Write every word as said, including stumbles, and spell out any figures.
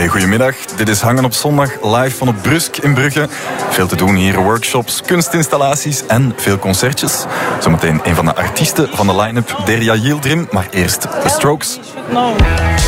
goedemiddag. Dit is Hangen op Zondag, live van op Brusk in Brugge. Veel te doen hier, workshops, kunstinstallaties en veel concertjes. Zometeen een van de artiesten van de line-up, Derya Yildirim, maar eerst The Strokes.